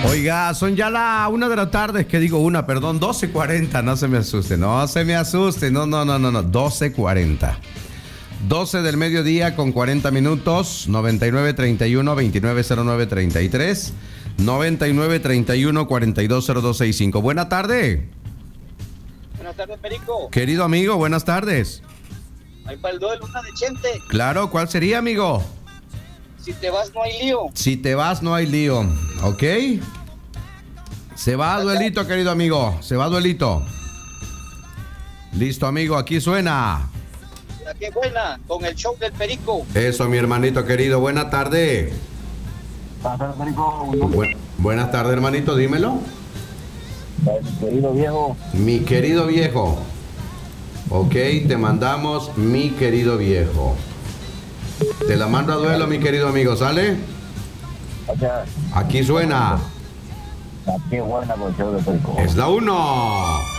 Oiga, son ya la 1 de la tarde, que digo una, perdón, 12:40, no se me asuste, no, 12:40. 12 del mediodía con 40 minutos, 9931-290933, 9931-420265. Buena tarde. Buenas tardes, Perico. Querido amigo, buenas tardes. Ahí para el duelo, una de Chente. Claro, ¿cuál sería, amigo? Si te vas, no hay lío. Si te vas, no hay lío, ¿ok? Se va a duelito, querido amigo, se va a duelito. Listo, amigo, aquí suena. Qué buena, con el show del Perico. Eso, mi hermanito querido, buena tarde. Buenas tardes, Perico. Buenas tardes, hermanito, dímelo. Mi querido viejo. Mi querido viejo. Ok, te mandamos mi querido viejo. Te la mando a duelo, mi querido amigo, ¿sale? Gracias. Aquí suena. Qué buena con el show de Perico. Es la 1.